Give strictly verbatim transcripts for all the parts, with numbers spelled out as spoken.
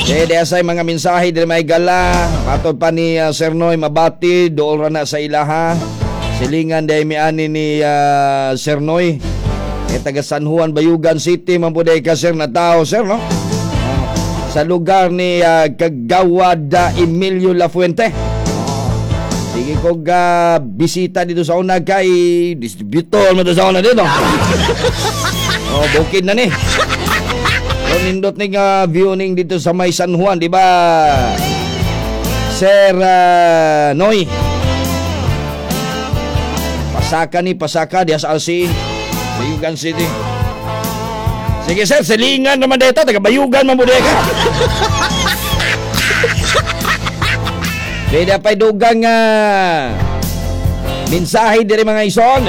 Dede asay mga mensahe diri may gala. Patod pa ni uh, Sir Noy mabati dool ra na sa ilaha. Silingan day miani ni uh, Sir Noy. E taga San Juan, Bayugan City man po day ka sir na tao sir no. Uh, sa lugar ni uh, Kagawad Emilio Lafuente. Sige ko ga bisita dito sa una kay distributor mo sa una dito. Oh, bukid na ni. So, nindot ni nga viewing dito sa may San Juan, di ba? Sir uh, Noy. Pasaka ni pasaka di sa Alsi, Bayugan City. Sige sir, silingan naman dito, taga Bayugan man mo ka. Beda pa'y dugang uh, mensahe diri mga ison.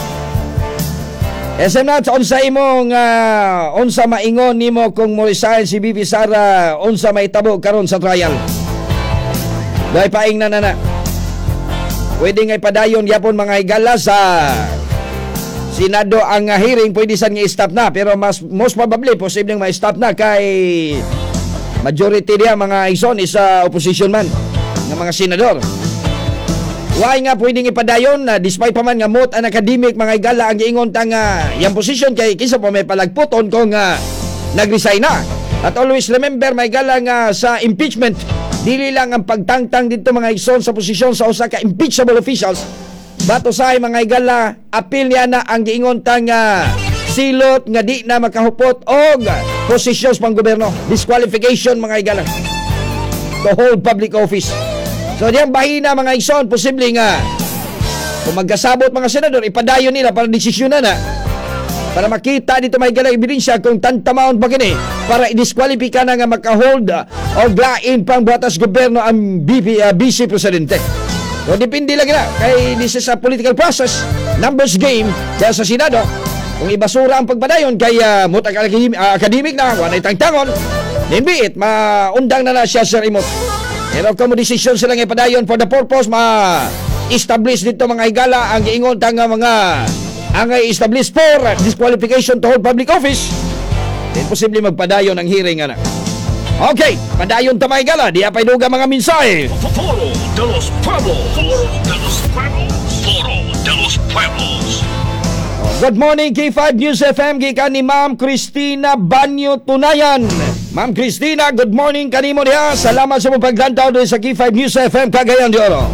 S M Nats, unsa imong uh, unsa maingon nimo kung mo resign si Bibi Sara, unsa maitabo karon sa trial? Dahil paing na nana. Pwede nga ipadayon yapon mga higala sa Senado ang uh, hearing, pwede san nga i-stop na, pero mas most probably posibleng ma-stop na kay majority diya mga ison is uh, opposition man ng mga senador. Why nga pwedeng ipadayon na uh, despite pa man nga moot ang academic mga igala ang giingon tang uh, yung position kay kisa pa may palagputon kung uh, nag-resign na. At always remember mga igala nga sa impeachment, dili lang ang pagtangtang dito mga ison sa posisyon sa usa ka impeachable officials. Bato sa mga igala, appeal niya na ang giingon tang uh, silot nga di na makahupot og positions pang gobyerno. Disqualification mga igala to hold public office. So diyan bahina mga ison, posible nga kung magkasabot mga senador, ipadayon nila para desisyonan na para makita dito may galang ebidensya kung tantamount ba kini para i-disqualify na nga makahold uh, o glain pang batas gobyerno ang B P, uh, Vice Presidente. So depende lang na kay this is a political process, numbers game kaya sa Senado kung ibasura ang pagpadayon kaya uh, mutag uh, academic na wala tangtangon nimbiit maundang na na siya sa remote. Pero kung desisyon sila nga ipadayon for the purpose ma-establish dito mga higala ang giingon tanga mga ang i-establish for disqualification to hold public office, then posible magpadayon ang hearing ana. Okay, padayon ta mga higala, di apay duga mga mensahe. Foro de los Pueblos. Foro de los Pueblos. Foro de los Pueblos. Good morning, K five News F M, gikan ni Ma'am Cristina Banyo Tunayan. Ma'am Cristina, good morning kanimo diha. Salamat sa mong paglantaw doon sa K five News F M, Cagayan de Oro.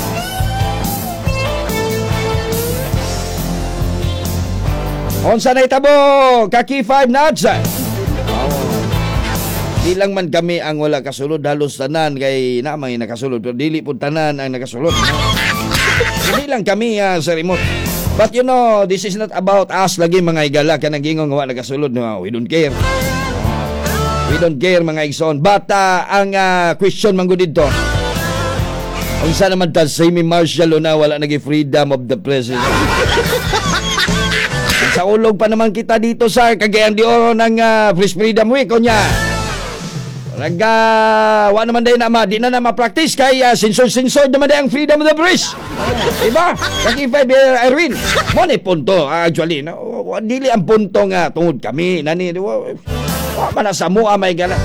Unsa na itabo ka K five Nats? Oh. Di lang man kami ang wala kasulod, halos tanan kay namay nakasulod, pero dili po tanan ang nakasulod. Hindi lang kami uh, sa remote. But you know, this is not about us lagi mga igala ka nagingong nga nakasulod. No, we don't care. We don't care mga igsoon. But uh, ang uh, question man gud dito, unsa naman ta semi martial na wala nagi freedom of the president. Sa ulog pa naman kita dito sa Cagayan de Oro ng uh, Press Freedom Week kunya. Raga, wa naman day na ma, di na na ma-practice kay uh, sinsor-sinsor naman day ang freedom of the press. Diba? Kaki five uh, Erwin. Mo ni punto uh, actually. No? Dili ang punto nga tungod kami nani. Wa man sa mo may gala.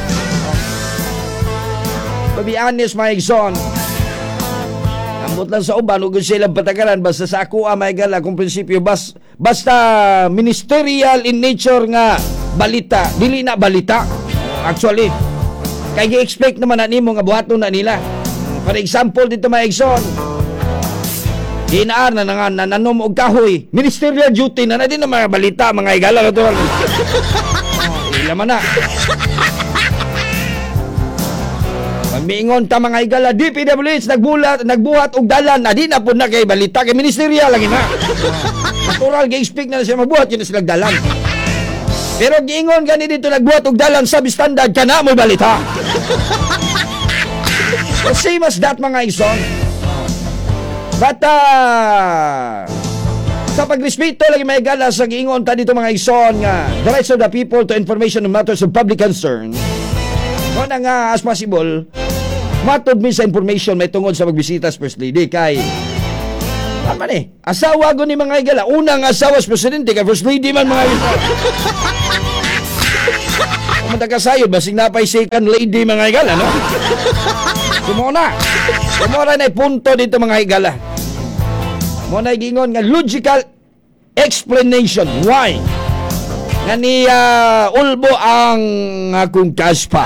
To be honest, my son. Ambot lang sa uban ug sila patagaran basta sa ako may gala kung prinsipyo bas, basta ministerial in nature nga balita, dili na balita. Actually, kay gi-expect naman na nimo nga buhaton na nila. For example dito may igsoon, ginaar na nga nananom og kahoy, ministerial duty na na din na mga balita mga igala na to. Oh, ila man na. Pagmiingon ta mga igala, D P W H nagbulat, nagbuhat og dalan, adi na pud na kay balita kay ministerial lagi na. Natural gi-expect na siya magbuhat yun na silang dalan. Pero giingon gani dito nagbuhat og dalan sa standard kana mo balita. The same as that mga ison. But uh, sa pagrespeto lagi may gala sa giingon ta dito mga ison nga the rights of the people to information on matters of public concern. Kung na nga as possible matod mi sa information may tungod sa magbisita sa First Lady kay tama ni asawa ko ni mga igala unang asawa sa presidente kay First Lady man mga ison. Kumanda ka sayod, basig na pa'y second lady mga higala, no? Sumuna. Sumuna na punto dito mga higala. Muna gingon nga logical explanation why nga ni uh, ulbo ang akong kaspa.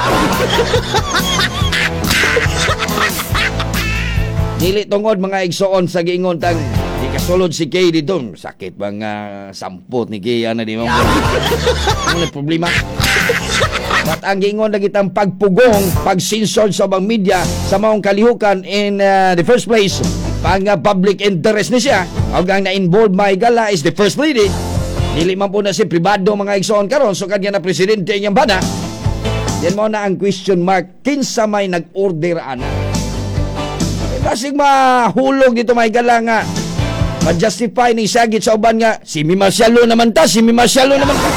Dili tungod mga igsoon sa giingon tang di kasulod si Kay dito. Sakit bang uh, sampot ni Kay ana di mo. Ano problema? At ang giingon na kitang pagpugong, pagsinsod sa bang media sa maong kalihukan in uh, the first place pang uh, public interest ni siya. Ang ang na-involved may gala is the first lady. Dili man po na si pribado mga igsoon karon so kanya na presidente niyang bana. Yan mo na ang question mark kinsa may nag-order ana. E, basig mahulog dito may gala nga ma-justify ni sagit sa uban nga si Mimasyalo naman ta, si Mimasyalo naman ta.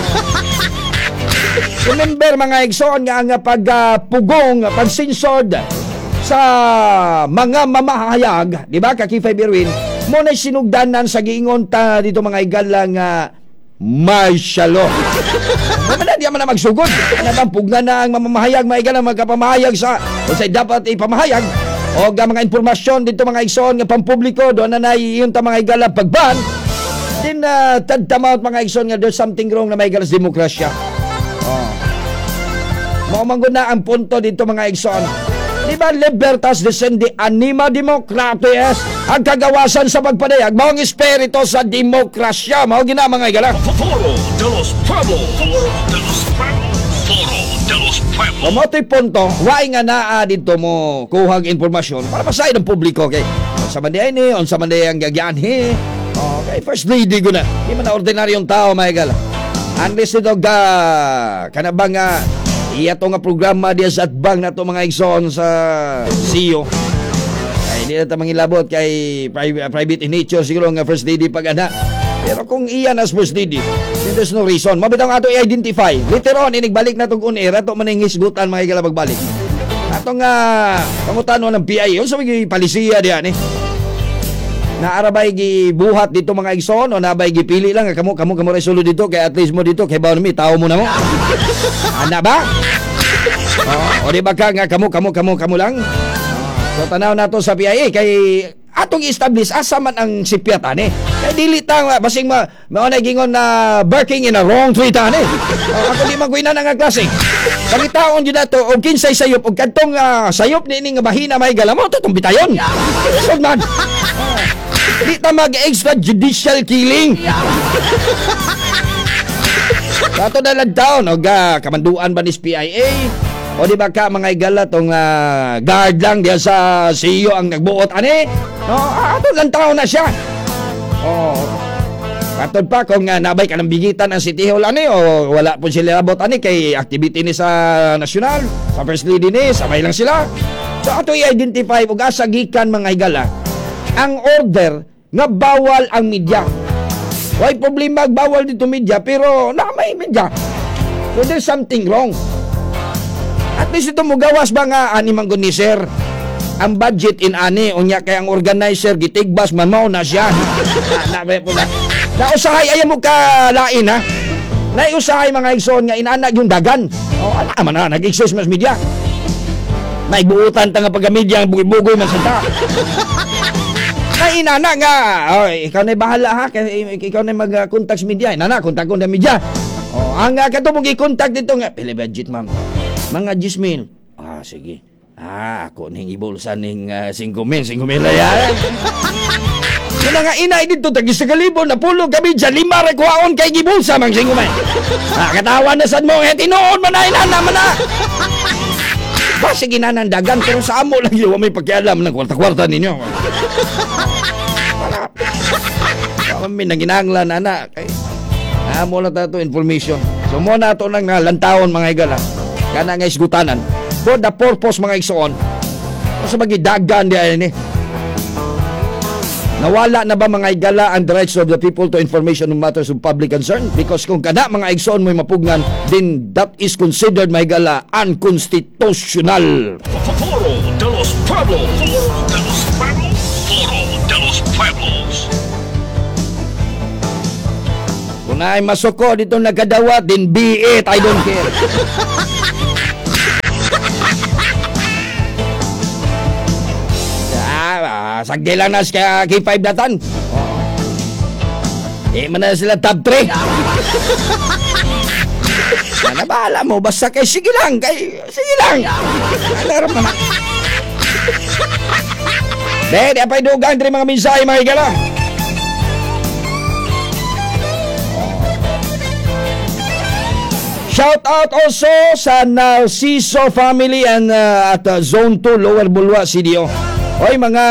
Remember mga igsoon nga ang pagpugong, uh, pagsinsod sa mga mamahayag, di ba, Kakifay Berwin, mo na sinugdanan sa giingon ta dito mga igalang uh, marsyalo. Naman na, di man na magsugod. Ano bang pugna na ang mamahayag, mga igalang magkapamahayag sa kung sa'y dapat ipamahayag o uh, mga informasyon dito mga igsoon nga pampubliko, doon na na iyon ta mga igalang pagban. Then, uh, tadtamaut mga igsoon nga there's something wrong na may igalang demokrasya. Oh. Maumanggo na ang punto dito mga igsoon. Di ba libertas descendi anima democratis ang kagawasan sa pagpadayag maong espiritu sa demokrasya mao gina mga igala. Foro de los Pueblos. Foro de los Pueblos. Foro de los Pueblos. Kamoto'y punto, waay nga naa dito mo kuhag informasyon para pasahin ng publiko kay unsa man diay ni, unsa man diay ang gagyanhi. Okay, first lady ko na. Di man na ordinaryong tao mga igala. Unless ito ga kanabang nga iya to nga programa diya sa atbang na to mga igsoon sa C E O. Ay di na ta mangilabot kay private, private in nature siguro nga first lady pag ana. Pero kung iya na first lady, there's no reason. Mabitaw nga ato i-identify. Later on, inigbalik na itong on-air, ato maninghisgutan mga igala magbalik. Ato nga pangutan ng P I A, yun sa mga palisiya diyan eh. Naarabay gibuhat dito mga igsoon o nabay gipili lang kamo kamo kamo resolo dito kay at least mo dito kay bawo mi tao mo na mo. Ana ba? Oh, o di ba ka nga kamo kamo kamo kamo lang? So tanaw nato sa P I A kay atong establish asa man ang sipyat ani. Kay dili ta basing ma mao na gingon na barking in a wrong tree ta ani. Oh, ako di magwina na nga klase. Pangitaon jud nato og kinsay sayop og kadtong uh, sayop ni nga bahina may galamo tutong bitayon. So man. Di ta mag-extrajudicial killing. Kato na lang taon o ga, kamanduan ba ni P I A o di ba ka mga igala tong uh, guard lang diya sa C E O ang nagbuot ani no, ato lang taon na siya o kato pa kung uh, nabay ka ng bigitan ang City Hall ani o wala po sila abot ani kay activity ni sa nasyonal sa first lady ni sabay lang sila so ato i-identify o gasagikan mga igala ang order nga bawal ang media. Why problema bawal dito media pero na may media. So there's something wrong. At least ito mo gawas ba nga ani manggon ni sir ang budget in ani unya kay ang organizer gitigbas man mao na siya. Na na po na. Nausahay ayo mo ka lain ha. Naiusahay mga igsoon nga inana yung dagan. O ana man na nag-exist mas media. May buutan ta nga pagka-media ang bugoy-bugoy man sa ta. Ay, inana nga. Oh, ikaw na bahala ha. Ikaw na mag-contact media. Inana, contact ko na media. Oh, ang uh, katubog i-contact dito nga. Pili budget, ma'am. Mga Gismin. Ah, sige. Ah, ako ning ibulsan ning uh, singko men. Singko men la yan. Kaya nga ina, dito tagis sa kalibo na pulo kami dyan. Lima rekwaon kay gibulsa, mang singko men. Ah, katawan na sad mo. Eh, tinoon man na, inana man na. Ba, sige na nandagan. Pero sa amo lang yun. May pakialam ng kwarta-kwarta ninyo. Kami nang ginanglan ana kay amo lang tato information. So mo na to nang lantawon mga igala. Kana nga isgutanan. For the purpose mga igsoon. Sa magidagan di ani. Nawala na ba mga igala ang rights of the people to information on matters of public concern? Because kung kada mga igsoon mo'y mapugnan, then that is considered mga igala unconstitutional. Foro de los Pueblos. Foro de los Pueblos. Foro de los Pueblos. na ay masuko dito nagkadawat, din be it, I don't care. Ah, sagdi lang na sa K five datan. Eh, man na sila top three. Ano ba, alam mo, basta kay sige lang, kay sige lang. Alam mo na. Dahil, di apay dugang dari mga mensahe, mga igala. Shout out also sa Narciso family and uh, at uh, Zone two Lower Bulwa C D O. Hoy mga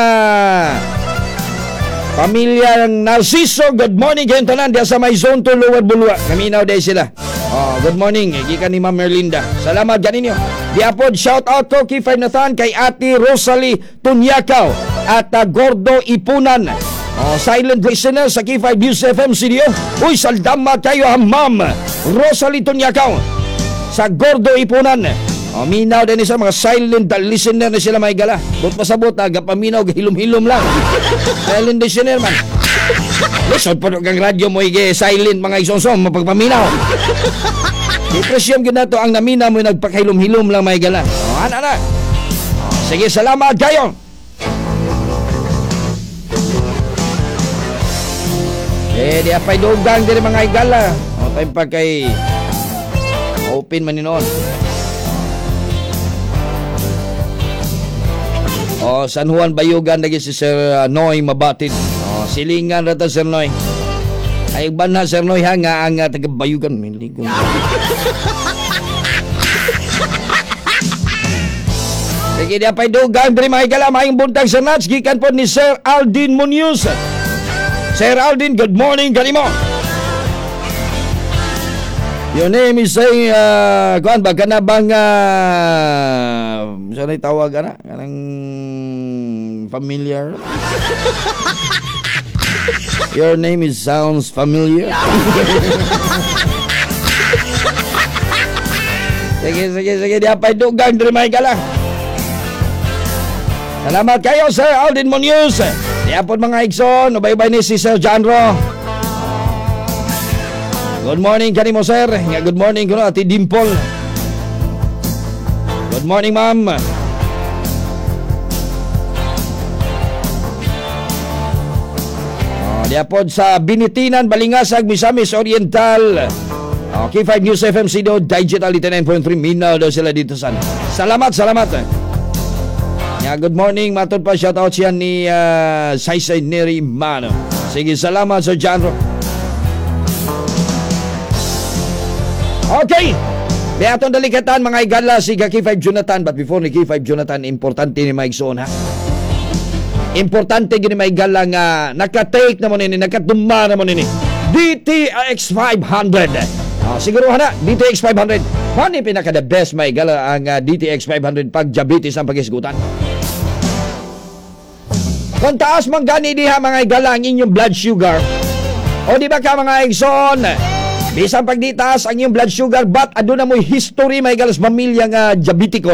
pamilya ng Narciso, good morning kayo tanan diya sa may Zone two Lower Bulwa. Kaminaw day sila. Oh, good morning. Gikan ni Ma'am Merlinda. Salamat ganinyo. Diapod shout out to K five Nathan kay Ate Rosalie Tunyakaw at uh, Gordo Ipunan. Oh, silent listener sa K five News F M C D O. Uy, saldama kayo ha, Ma'am Rosalie Tunyakaw sa Gordo Ipunan. Oh, minaw din isa mga silent listener na sila may gala. Bot pasabot na gapaminaw gahilom-hilom lang. Silent listener man. Lisod pa kang radyo mo ige silent mga isonsom mapagpaminaw. Depresyon gid nato ang namina mo nagpakahilom-hilom lang may gala. Oh, ana na. Oh, sige, salamat kayo. Eh, di apay dogang diri mga igala. O, time pa kay open man noon. O, San Juan Bayugan lagi si Sir uh, Noy Mabatid. O, silingan rata Sir Noy. Ay, ban na Sir Noy ha, nga ang uh, taga Bayugan. Miligo. Sige, di apay dogang diri mga igala. Maayong buntag Sir Nats. Gikan po ni Sir Aldin Munoz. Sir Aldin, good morning, kanimo. Your name is saying, uh, kuan ba, kana bang, uh, saan ay tawag, ana? Kanang familiar? Your name is sounds familiar? Sige, sige, sige, di apay dugang, drimay ka lang. Salamat kayo, Sir Aldin Munoz. Diapon mga igsoon, ubay-ubay ni si Sir Janro. Good morning kanimo sir. Nga good morning kuno ati Dimple. Good morning ma'am. Oh, diapon sa Binitinan, Balingasag, Misamis Oriental. Oh, K five News F M C D O Digital eighty-nine point three Mindanao daw sila dito san. Salamat, salamat. Yeah, good morning, matod pa shoutout siya ni uh, Saysay Neri Mano. Sige, salamat sa Janro. Okay, di atong dalikatan mga igala si K five Jonathan. But before ni K five Jonathan, importante ni Mike Soon ha. Importante gini may igala nga nakatake na mo nini, nakaduma na mo nini D T X five hundred. Oh, siguro na D T X five hundred. Hani pinaka the best may igala ang uh, D T X five hundred pag diabetes ang pagisgutan. Kung taas man gani diha mga igala ang inyong blood sugar, o di ba ka mga igsoon, bisan pag di taas ang inyong blood sugar, but aduna mo'y history mga igala sa pamilya nga diabetikon,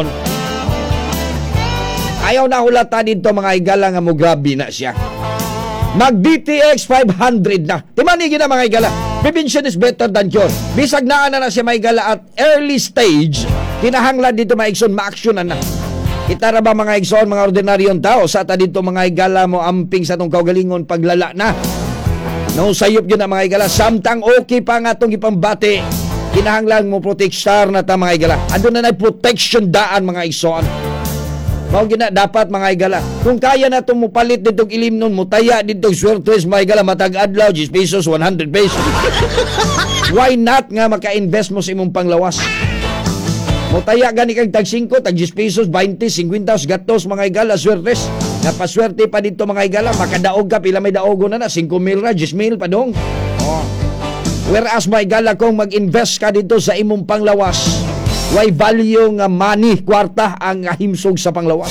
ayaw na hulata dito mga igala nga mo grabe na siya. Mag D T X five hundred na. Timanigi na mga igala. Prevention is better than cure. Bisag na na na siya mga igala at early stage, kinahanglan dito mga igsoon, ma-actionan na. Kita ra ba mga igsoon, mga ordinaryong tao, sa ta dito mga igala mo amping sa tong kaugalingon paglala na. No sayop yun na mga igala. Samtang okay pa nga itong ipambati, kinahanglan mo protect na ta mga igala. Ando na na protection daan mga igsoon. Mao gina dapat mga igala. Kung kaya na itong mupalit ditong ilimnon, mutaya ditong swertres mga igala, matag adlaw, ten pesos, one hundred pesos. Why not nga maka-invest mo sa imong panglawas? Mutaya gani kang tag five, tag ten pesos, twenty, fifty gatos mga igala, swertes. Napaswerte pa dito mga igala, makadaog ka, pila may daogo na na, five mil ra, ten mil pa dong. Oh. Whereas mga igala, kung mag-invest ka dito sa imong panglawas, why value nga money, kwarta ang himsog sa panglawas.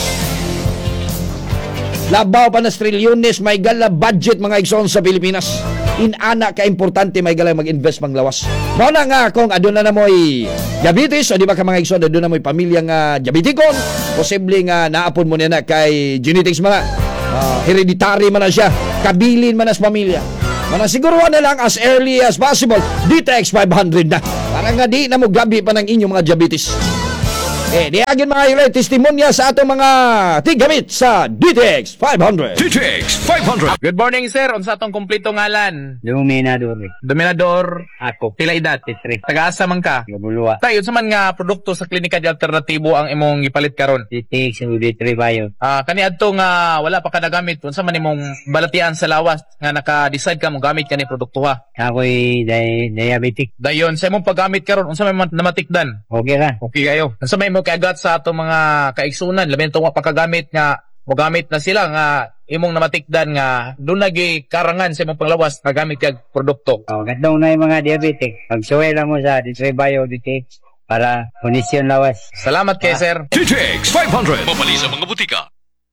Labaw pa na trilyones, may gala budget mga igsoon sa Pilipinas. Inana ka importante may gala mag-invest panglawas. Mao na nga kung aduna na mo'y diabetes, o di ba ka mga igsoon, aduna mo'y pamilya nga diabetikon, posible nga naapon mo na kay genetics mga uh, hereditary man na siya, kabilin man na sa pamilya. Manasiguruhan na lang as early as possible. D T X five hundred na. Para nga di na mo gabi pa ng inyong mga diabetes. Eh, diagin mga ilay testimonya sa atong mga tigamit sa D T X five hundred. D T X five hundred. Good morning, sir. Unsa atong kumpleto ngalan? Dominador. Dominador. Ako. Pila edad? Titre. Taga-asa man ka? Gabulwa. Tayo, sa man nga produkto sa klinika di alternatibo ang imong gipalit karon? D T X and D three bayo. Ah, kani adto nga wala pa ka nagamit. Unsa man imong balatian sa lawas nga naka-decide ka mo gamit kani produkto ha? Ako'y di diabetic. Dayon sa imong paggamit karon unsa may man- namatikdan? Okay ra. Okay kayo. Unsa may imong kagat sa atong mga kaigsunan labi na pagkagamit nga mogamit na sila nga imong namatikdan nga doon lagi karangan sa imong panglawas nga gamit kag produkto. Oh, gatong na yung mga diabetic. Pagsuway lang mo sa D three bayo D T X para kondisyon lawas. Salamat kay sir. D T X five hundred. Mapali sa mga butika.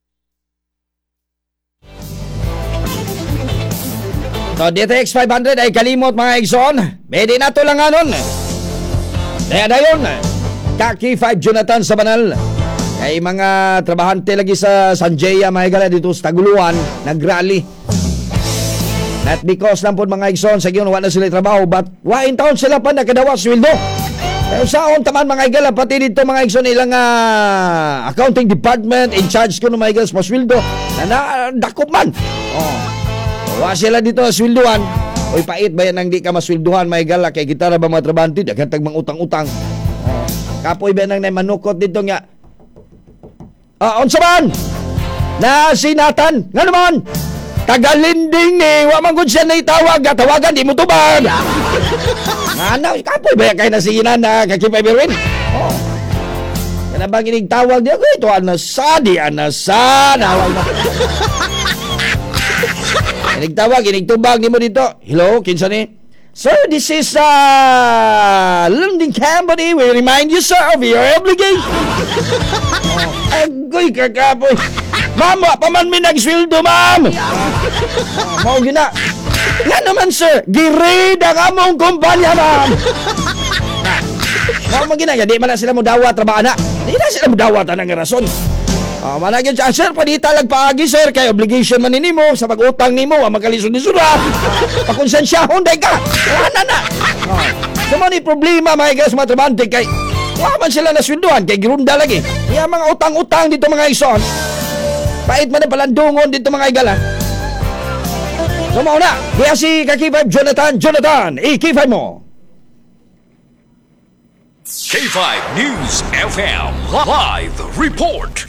So, D T X five hundred ay kalimot mga igsoon. Pwede na to lang anon. Kaya dayon, Kaki five Jonathan sa Banal. Kay mga trabahante lagi sa Sanjaya mga igala dito sa Taguluan, nag-rally. Not because lang po mga igsoon sa giyon wala sila trabaho, but wain taon sila pa nakadawas sweldo. Pero saon taman mga igala pati dito mga igsoon ilang uh, accounting department in charge ko ng mga igala sa sweldo na nadakop man. Oh. Wa sila dito sa sweldoan. Oy pait ba yan ang di ka masweldohan mga igala kay gitara ba mga trabahante daghan tag mga utang-utang. Oh. Kapoy ba nang manukot dito nga. Ah, unsa man? Na sinatan. Nga naman. Tagalinding ni wa man gud siya na itawag, tawagan di mo tubag. Ana, kapoy ba kay nasinan na kakipay birin? Oh. Kana bang inig tawag diya ko ito ana sa di ana sa nawag na. Inig tawag, inig tubag nimo dito. Hello, kinsa ni? Sir, this is uh, London Company. We remind you, sir, of your obligation. Oh, agoy, kakapoy. Ma'am, wa pa man may nagsweldo, ma'am. Oh, mau gina. Nga naman, sir. Girid ang among kumpanya, ma'am. Mau man gina. Di man na sila mo dawat, trabaho na. Di na sila mo dawat, anang rason. Oh, managin siya, sir, panita lang paagi, sir, kay obligation man nimo sa pag-utang nimo, ang magkalisod ni sura. Pakonsensyahon, day ka. Wala na. Oh. So, man problema, mga igas, mga trabante, kay wala man sila nasweldohan, kay girunda lagi. Kaya mga utang-utang dito, mga ison. Pait man ang palandungon dito, mga igala. So, mauna, kaya si Kaki five Jonathan, Jonathan, i-K five mo. K five News F M Live Report.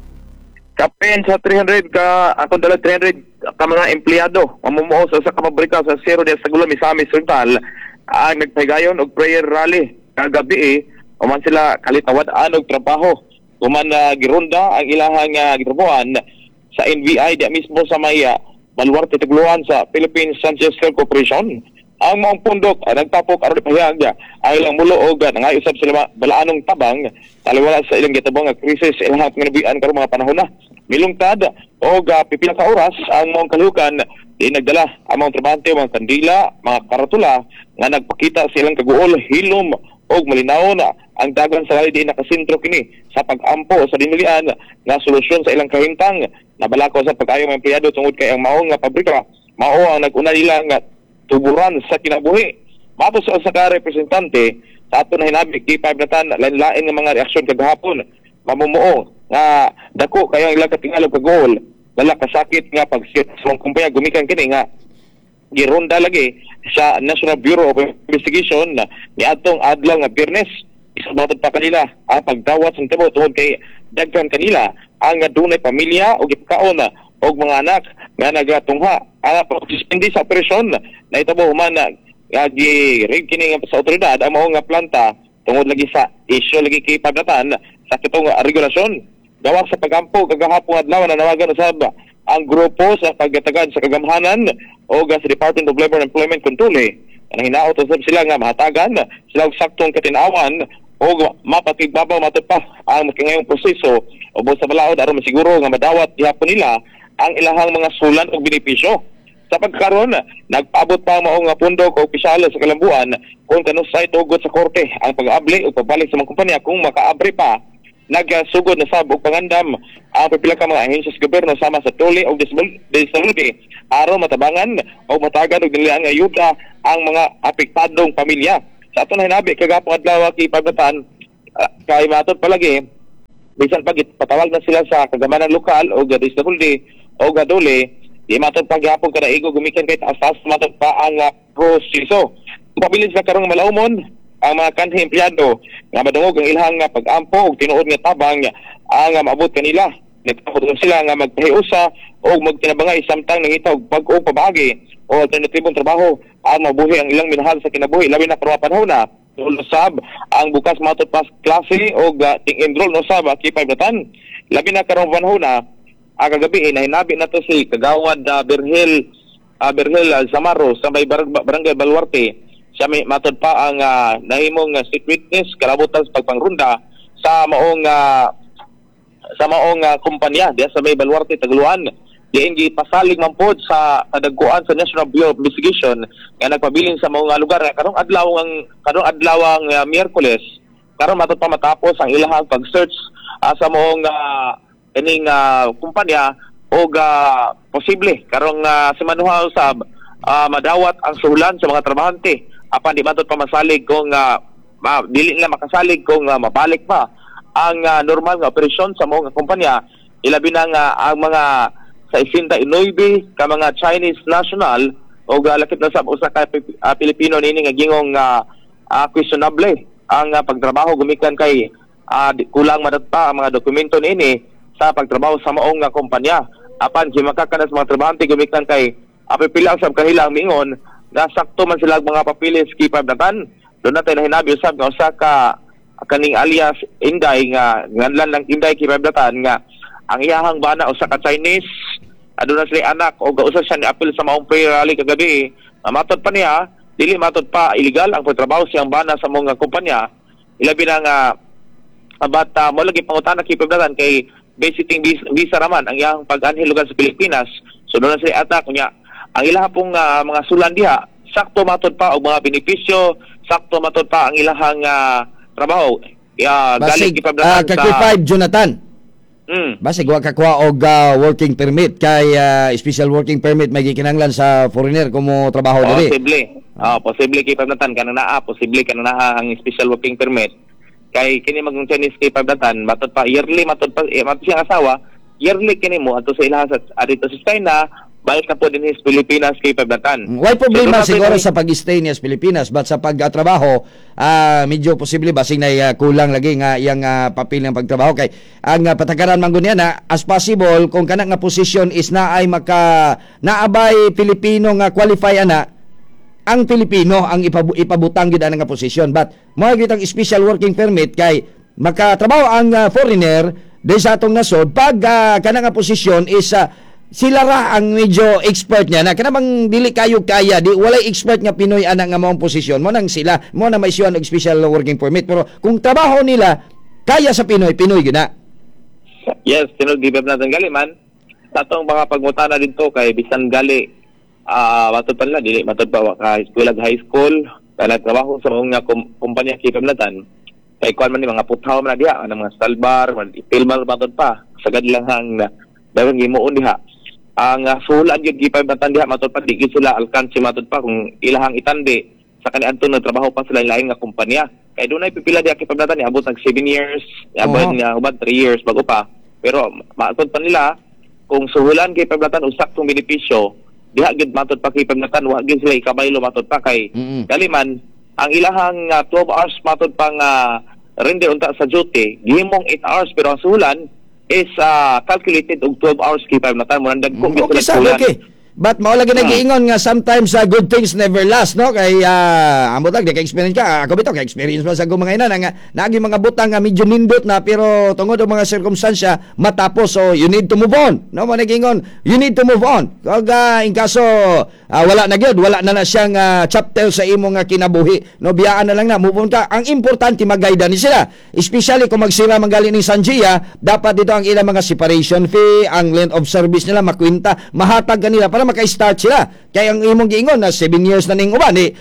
Kapen sa three hundred ka akong dala three hundred ka mga empleyado mamumuo sa sa kamabrika sa Zero de Sagula Misamis Sultan ang nagpaygayon og prayer rally kagabi eh uman sila kalitawad-an og trabaho human na uh, gironda ang ilahang uh, gitrabuhan sa N B I di mismo sa Maya Baluarte Taguluan sa Philippine Sanchez Corporation. Ang mga pundok ay nagtapok aron ipahayag ang ilang mulo og nangausab sila balaanong tabang taliwala sa ilang gitabong nga krisis ilahap nga nabian karong mga panahon na milungtad og uh, pipila ka oras ang mga kalukan di nagdala ang mga trabahante mga kandila mga karatula nga nagpakita sa ilang kaguol hilom og malinaw na ang dagan sa di nakasentro kini sa pag-ampo sa dinilian nga solusyon sa ilang kahintang nabalakaw sa pag-ayo mga empleyado tungod kay ang mao nga pabrika mao ang nag-una nila nga tuburan sa kinabuhi. Mato sa usa ka representante sa ato na hinabi K five natan lain-lain nga mga reaksyon kagahapon mamumuo nga dako kayo ang ilang katingalog kagol wala kasakit nga pagsit sa mga kumpanya gumikan kini nga gironda lagi sa National Bureau of Investigation ni atong adlaw nga Biyernes isabatod pa kanila ang pagdawat sa tibo tungod kay daghan kanila ang dunay pamilya o gipakaon og mga anak nga nagatungha ang pagsuspindi sa operasyon na itabo human na gi-rig kini sa otoridad ang mao nga planta tungod lagi sa isyu lagi kay pagdatan sa kitong regulasyon gawa sa pagampo kagahapon adlaw na nawagan usab ang grupo sa pagtatagad sa kagamhanan o sa Department of Labor and Employment Control ang hinaot usab sila nga mahatagan sila og saktong katinawan o mapatibbabaw matod pa ang ngayong proseso o sa balaod aron masiguro nga madawat gihapon nila ang ilahang mga sulan o benepisyo. Sa pagkaroon, nagpaabot pa ang maong nga pundok o opisyal sa kalambuan kung kanusay tugot sa korte ang pag-abli o pagbalik sa mga kumpanya kung makaabri pa nagsugod na sab og pangandam ang pipila ka mga ahensya sa gobyerno sama sa Tuli o Disaludi aron matabangan o matagan og nilang ayuda ang mga apektadong pamilya. Sa ato na hinabi kagapong adlaw kay pagdatan uh, kay matod palagi bisan pag patawag na sila sa kagamanan lokal o Disaludi o Gadole di matod paghapon kada igo gumikan kay taas-taas matod pa ang uh, proseso. Pabilis na karong malaumon ang mga kanhi empleyado nga madungog ang ilahang nga pag-ampo ug tinuod nga tabang ang uh, maabot kanila. Nagpapatuloy sila nga magpahiusa o magtinabangay samtang nangita og bag-ong pabagi o alternatibong trabaho ang mabuhi ang ilang minahal sa kinabuhi labi na karong panahon na usab ang bukas matod pas klase o uh, ting-enroll no sab kay paybatan labi na karong panahon na ang kagabi na hinabi na to si Kagawad uh, Berhel uh, Berhel uh, Zamaro sa may bar- Barangay Baluarte. Siya may matod pa ang uh, nahimong uh, state witness kalabutan sa pagpangrunda sa maong uh, sa maong uh, kumpanya diya sa may Baluarte Taguluan. Diyan gipasalig man pod sa kadagkuan sa National Bureau of Investigation nga nagpabilin sa mga lugar karong adlaw ang karong adlaw ang uh, Miyerkules karon matod pa matapos ang ilahang pag-search uh, sa maong uh, kaning uh, kumpanya og uh, posible karong uh, simanuha usab uh, madawat ang suhulan sa mga trabahante apan di matod pa masalig kung uh, ma, dili na makasalig kung uh, mabalik pa ang uh, normal nga operasyon sa mga kumpanya ilabi na nga ang mga sa sixty-nine ka mga Chinese national o uh, lakip na sa usa ka uh, Pilipino nini nga gingong uh, uh, questionable ang uh, pagtrabaho gumikan kay uh, kulang madata ang mga dokumento nini sa pagtrabaho sa maong nga kumpanya apan gimakakanas mga trabahante gumikan kay apipilang sab kahila ang mingon na sakto man sila mga papilis kay pabdatan doon natin na hinabi usab nga usa ka kaning alias Inday nga nganlan lang Inday kay pabdatan nga ang iyahang bana usa ka Chinese aduna sila anak o gausa siya ni apil sa maong prayer rally kagabi matod pa niya dili matod pa illegal ang pagtrabaho siyang bana sa mga kumpanya ilabi na nga abat uh, mo lagi pangutana kay pabdatan kay visiting visa, visa raman ang iyang pag-anhel lugar sa Pilipinas so doon na sila attack niya ang ilang pong uh, mga sulan diha sakto matod pa og mga benepisyo sakto matod pa ang ilahang uh, trabaho uh, galing Basig, kipabdatan uh, kaki five Jonathan mm. basig wa kakuha og uh, working permit kay uh, special working permit may gikinahanglan sa foreigner kumo trabaho diri posible ah posible kay pabdatan kana naa posible kana naa ang special working permit kay kini magong Chinese kay pabdatan matod pa yearly matod pa eh, matod siyang asawa yearly kini mo ato sa ilaha sa adito sa China balik na po din sa Pilipinas kay pabdatan. Why problema so, siguro sa pag-stay niya sa Pilipinas but sa pagtrabaho uh, medyo posible basing na uh, kulang lagi nga iyang uh, papel ng pagtrabaho kay ang uh, patakaran man gunya na as possible kung kana nga position is na ay maka naabay Pilipino nga qualify ana ang Pilipino ang ipabu- ipabutang gid ana nga position but mo gid ang special working permit kay makatrabaho ang uh, foreigner di sa atong nasod pag uh, kana nga posisyon is uh, sila ra ang medyo expert niya na kanang dili kayo kaya di walay expert nga Pinoy ana nga maong posisyon mo nang sila mo na may siya og special working permit pero kung trabaho nila kaya sa Pinoy Pinoy gyud na. Yes, tinud gibab natin gali man sa atong mga pagmutana dito kay bisan gali ah uh, matod pa nila dili matod pa ka eskwela high school kana trabaho sa mga kum- kumpanya kay pamlatan kay kuan man ni mga putaw man diha ang mga salbar man ipilmal matod pa sagad lang hang dagang gimuon diha ang uh, sulan gyud gipabatan diha matod pa di sila alkansi matod pa kung ilahang itandi sa kaniadto na trabaho pa sila lain nga kumpanya kay dunay pipila diha kipabatan ni abot nag seven years abot nga ubad three years bago pa pero matod pa nila kung suhulan kay pabatan usak tong benepisyo diha gyud matod pa kay pabatan wa gyud sila ikabaylo matod pa kay Mm-hmm. daliman ang ilahang uh, twelve hours matod pang uh, rende unta sa duty gihimong eight hours pero ang suhulan is uh, calculated og twelve hours kay pabatan mo nandag ko Okay, sa okay. But mao lagi nag-iingon nga sometimes uh, good things never last no kay uh, amo tag ka experience ka ako bitaw ka experience man sa mga ina nga nagi mga butang nga medyo nindot na pero tungod ang mga circumstansya matapos so you need to move on no mo nag-iingon you need to move on kag uh, in kaso uh, wala na gyud wala na na siyang uh, chapter sa imong nga kinabuhi no biyaan na lang na move on ka ang importante magayda ni sila especially kung magsira man gali ni Sanjia dapat dito ang ilang mga separation fee ang length of service nila makwenta mahatag kanila para para maka-start sila. Kaya ang imong giingon na seven years na ning uban ni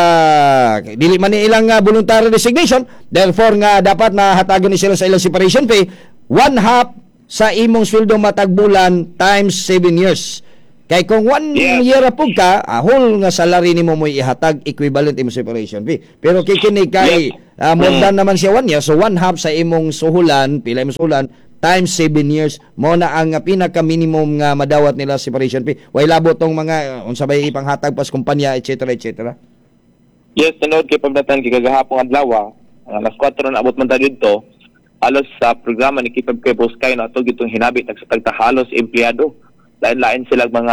uh, dili man ni ilang uh, voluntary resignation, therefore nga dapat mahatagan ni sila sa ilang separation pay one half sa imong sweldo matag bulan times seven years. Kay kung one Yeah. year apog ka, ah, whole nga salary nimo mo ihatag equivalent imong separation fee. Pero kikinig kay ah, more than naman siya one year, so one half sa imong suhulan, pila imong suhulan times seven years mo na ang ah, pinaka minimum nga madawat nila separation fee. Way labo tong mga uh, unsa bay ipanghatag pas kumpanya et cetera et cetera. Yes, tinood kay pagdatan kay kagahapon adlaw, ang alas four na abot man ta didto. Halos sa programa ni Keep Up kay Boskay na ato gitong hinabit nagsatagta halos empleyado. Lain-lain sila mga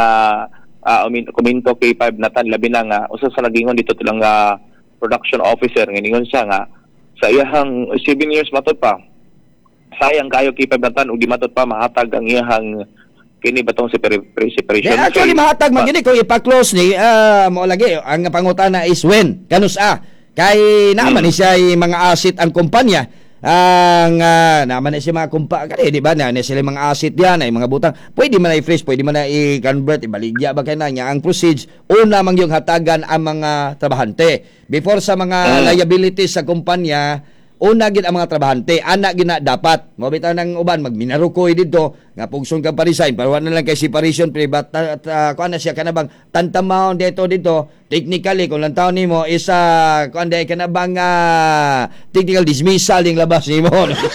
uh, kuminto kay five natan labi na nga usa sa nagingon dito tilang uh, production officer nganingon siya nga sa iyahang seven years matod pa sayang kayo kay five natan ug di matod pa mahatag ang iyahang kini batong separation. Yeah, actually mahatag man gini kung ipa-close ni uh, mo lagi ang pangutana is when kanus a kay naman hmm. ni siya mga asset ang kumpanya. Ang uh, naman na siya mga kumpa kani di ba na, na sila mga asset diyan ay mga butang pwede man na i-freeze pwede man na i-convert ibaligya ba kay na niya ang proceeds una man yung hatagan ang mga trabahante before sa mga liabilities sa kumpanya una gid ang mga trabahante ana gina dapat mo bitaw nang uban magminarukoy didto nga pugson ka pa resign para wala na lang kay separation private uh, uh, kuan na siya kanabang tantamount dito dito technically kung lang taon nimo is uh, kuan day kanabang uh, technical dismissal ding labas nimo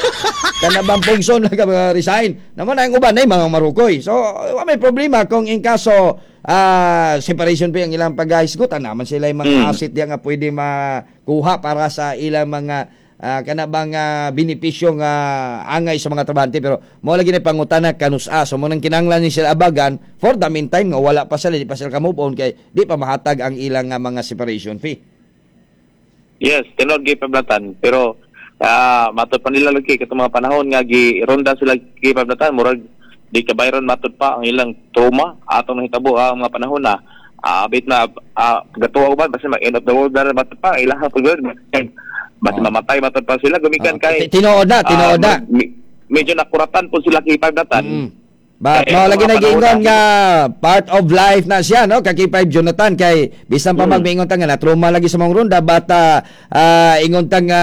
kanabang pugson lang ka resign naman ang uban ay mga marukoy so wa may problema kung in kaso uh, separation pa ang ilang paghisgutan naman sila yung mga asset diya nga pwede makuha para sa ilang mga Uh, kana bang uh, benepisyo nga uh, angay sa mga trabahante pero mo lagi ni pangutana kanus-a so mo nang kinahanglan ni sila abagan for the meantime nga wala pa sila di pa sila ka-move on kay di pa mahatag ang ilang uh, mga separation fee. Yes, tinod gi pablatan pero uh, matod pa nila lagi katong mga panahon nga gi-ronda sila gi pablatan murag di ka bayron matod pa ang ilang trauma atong nahitabo ang mga panahon na uh, bit na uh, gatuwa uban basta mag end of the world na matod pa ilang pagod basta oh. mamatay matod pa sila gumikan oh. kay tinuod na tinuod na uh, medyo nakuratan po sila kay pablatan. Mm. But eh, mo lagi nagiingon nga part of life na siya no kay five Jonathan kay bisan pa mm. magmingon ta nga na trauma lagi sa mga ronda but uh, uh, ingon ta nga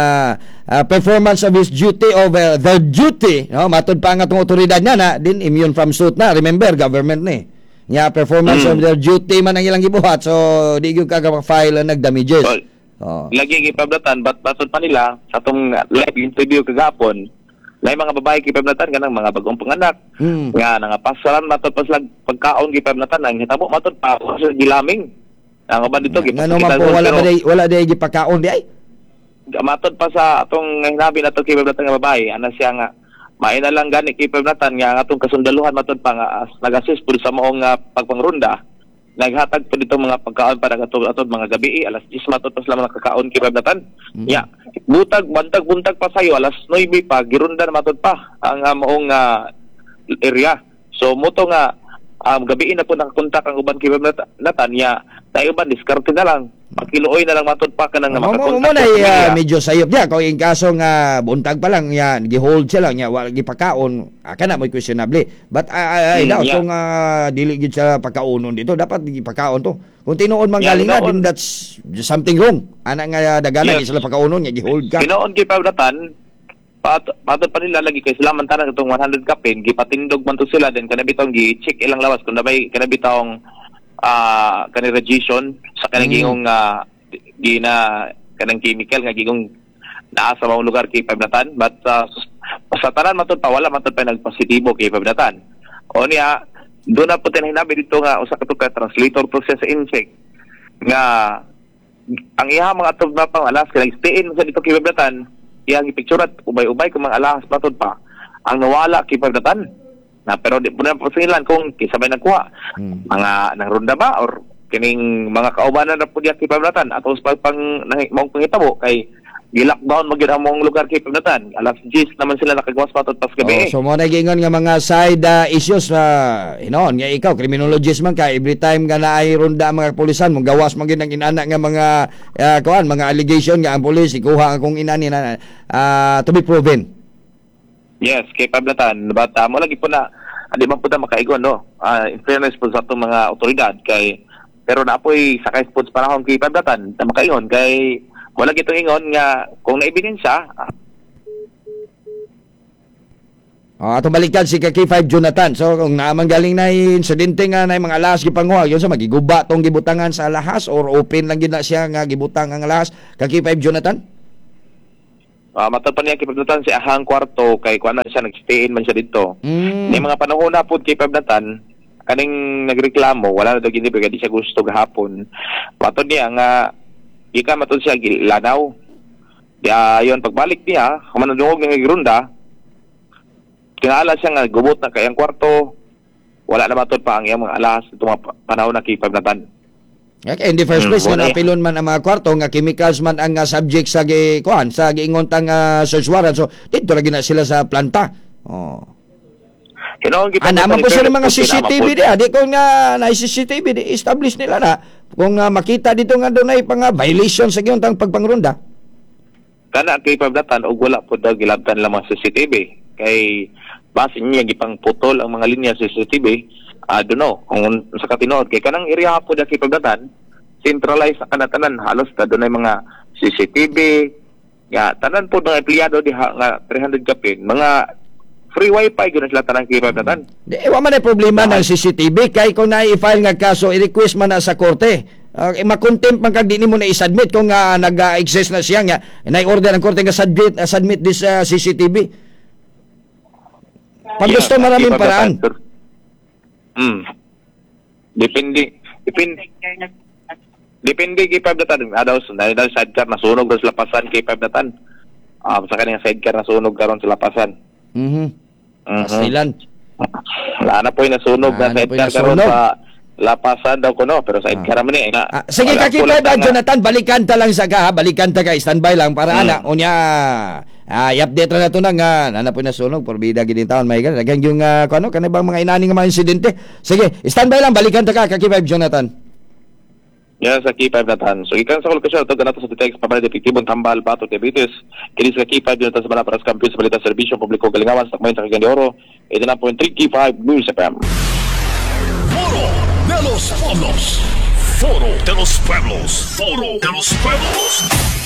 uh, performance of his duty over the duty no matod pa nga tong otoridad niya na din immune from suit na remember government ni nya performance mm. of their duty man ang ilang gibuhat so di gyud ka file nag damages. Well, oh. Lagi gipablatan but basod pa nila sa atong live interview kagapon lay mga babae gipablatan kanang mga bagong panganak mm. nga nangapasalan matod pa sila pagkaon gipablatan ang hitabo matod pa sa gilaming ang uban dito gipakita ano po wala ba day wala day gipakaon di ay matod pa sa atong hinabi nato gipablatan nga babae ana siya nga maina lang gani gipablatan nga ang atong kasundaluhan matod pa nga nag-assist pud sa maong uh, pagpangronda naghatag po dito mga pagkaon para atod atod mga gabi alas ten matod pa sila mga kakaon kibablatan mm-hmm. ya butag bantag buntag pa sayo alas nine pa girunda na matod pa ang uh, maong uh, area so moto nga um, gabi na po nakakontak ang uban kibablatan ya dai uban diskarte na lang makiluoy na lang matod pa kanang uh, makakontak mo na uh, medyo sayop dia kung in kaso nga buntag pa lang ya gi-hold siya lang ya wala gipakaon ah, kana mo questionable but uh, ay mm, daw yeah. kung uh, dili gid sa pagkaonon dito dapat gipakaon to kung tinuod man galing yeah, na then that's something wrong ana nga dagana yes. sila pagkaonon nya gi-hold ka tinuod gipablatan pat patod pa nila lagi kay sila man tanang itong one hundred kapin gipatindog man to sila then kana bitong gi-check ilang lawas kung dabay kana bitong ah uh, kanang radiation sa kanang mm. gingong uh, gina kanang chemical nga gingong naa sa mga lugar kay pablatan but uh, sa tanan matod pa wala matod pa nagpositibo kay pablatan o niya do na po tinahinabi dito nga usa ka to ka translator process sa insect nga ang iha mga atog na pang alas kay stay-in sa dito kay pablatan iyang ipicturat ubay-ubay kung mga alas matod pa ang nawala kay pablatan na pero di po na posilan kung kisabay nagkuha hmm. mga nangronda ba or kining mga kaubanan na po diya kay pablatan at us pag pang maong pangitabo kay gi-lockdown magyud ang mong lugar kay pablatan alas ten naman sila nakagawas patod pas gabi. Oh, so mo na gingon nga mga side uh, issues na uh, hinon nga ikaw criminologist man ka every time nga naay ronda ang mga pulisan mong gawas man gyud ang inana nga mga uh, kuan mga allegation nga ang pulis ikuha akong inani na uh, to be proven. Yes, kay pablatan but uh, mo lagi po na Adi man po na makaigon, no? Ah, in fairness po sa itong mga otoridad, kay, pero na po'y sakay po sa panahon kay Pabdatan, na makaigon, kay, wala gitong ingon nga, kung naibinensya, ah, Oh, ato balikan si Kaki five Jonathan. So kung naman galing na insidente nga na mga lahas gipanguha, yun sa magiguba tong gibutangan sa lahas or open lang gid na siya nga gibutang ang lahas. Kaki five Jonathan. ah, matod pa niya kay Pabdatan si ahang kwarto, kay kuan na siya, nagstayin man siya dito. Mm. Ni mga panahon na po kay Pabdatan, kaning nagreklamo, wala na daw gini, kaya di siya gusto gahapon. Matod niya nga, ika matod siya gilanaw. Diya, yun, pagbalik niya, kumanadungog ng girunda, kinala siya nga gubot na kayang kwarto, wala na matod pa ang iyang mga alas itong mga panahon na kay Pabdatan. Okay, in the first Hmm, place, wala nga eh. napilon man ang mga kwarto, nga chemicals man ang uh, subject sa gi, kuhan, sa giingon tang uh, search warrant. So, dito lagi na sila sa planta. Oh. You know, Ah, naman po sila mga C C T V di, di kung nga na C C T V di, establish nila na, kung uh, makita dito nga doon ay pang uh, violation sa giyon tang pagpangrunda. Kana kay Pabdatan, og wala po daw gilabtan lang mga C C T V. Kay, base niya, gipang putol ang mga linya sa C C T V, I don't know, kung sa katinood. Kay kanang area po da kay Pabdatan, centralized sa kanatanan, halos ka doon ay mga C C T V, nga, tanan po ng empleyado diha nga three hundred kapin, mga free wifi gano'n sila tanan kay Pabdatan. Di, wa man ay problema ng C C T V kay kung na-i-file nga kaso, i-request man na sa korte. Uh, makontempt man kag di nimo na i-submit kung uh, nag-exist na siya nga na-order ang korte nga submit, uh, submit this uh, C C T V. Pag Yeah, gusto maraming kay paraan. Pabdatan, sir. Hmm. Depende, depende. Depende kay Pabdatan. Adaw, dahil sidecar nasunog daw sa lapasan kay Pabdatan. Ah, sa kanyang sidecar nasunog karon sa lapasan. Mhm. Mhm. Pasilan. Wala na po yung nasunog Wala na na po yung sidecar karon nasunog. sa lapasan daw ko, no? Pero sidecar man eh. Na, Ah, sige, wala po kakipad, lang ah, nga- Jonathan, balikan ta lang sa ka, ha? Balikan ta ka, standby lang para Hmm. ana, unya, ah, i-update na to na nga, nana po na sunog, porbida gid taon, may gan, daghang yung, uh, kano, kanibang mga inani nga mga insidente. Sige, standby lang, balikan ta ka, kakipad, Jonathan. Yan sa K five natan. So, ikan sa kolokasyon, ito ganato sa detect sa panay depektibong tambal, bato, diabetes. Kini sa K five yun sa mga paras kampiyon sa balita serbisyo, publiko, galingawan, sa kumain sa Cagayan de Oro. Ito na po yung three K five News F M. Foro de los Pueblos. Foro de los Pueblos. Foro de los Pueblos.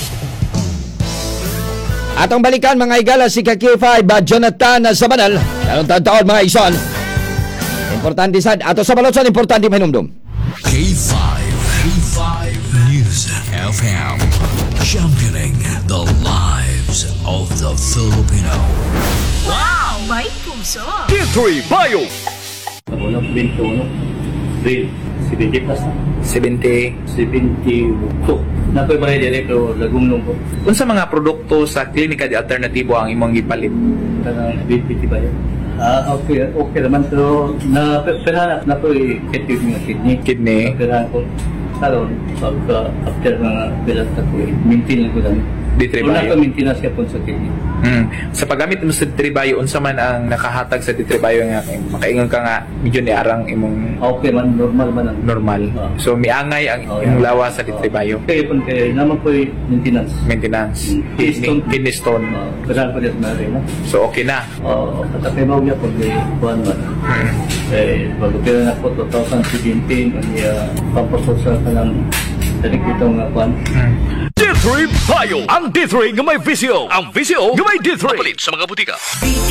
Atong balikan mga igala si K five, uh, Jonathan Sabanal, talong taon mga ison. Importante sad, ato sa balotson, importante mahinumdum. K five. K five News F M. Championing the lives of the Filipino. Wow! May puso! D three Bio. Una, twenty-one. Grade, seventy plus na. seventy. seventy-two. Nakoy ba dire pero lagumlong ko. Unsa mga produkto sa klinika di alternatibo ang imong gipalit? Kanang B P T ba yun? Ah, okay. Okay naman. Pero na perahan na po effective ng kidney. Kidney. Perahan ko. Karon, pagka after mga pelat na po, maintain lang ko lang. D three Una Bio. ko maintenance siya po sa kidney. Mm. Sa paggamit mo sa D three Bio, unsa man ang nakahatag sa D three Bio nga eh, makaingon ka nga medyo ni arang imong Okay man, normal man ang normal. Ah. So miangay ang Oh, imong yeah. lawas sa D three Bio. Okay, pun kay naman po maintenance. Maintenance. Mm. Kidney, kidney stone. Uh, perahan ko dito na rin. no? So okay na. Oo, at ang ibaw niya po may buwan man. Mm. Eh, bago pila na po twenty seventeen, ang iya pampasosal ka ng dalikitong nga buwan. D three Bio. Ang D three nga may visyo. Ang visyo nga may D three. Papalit sa mga butika.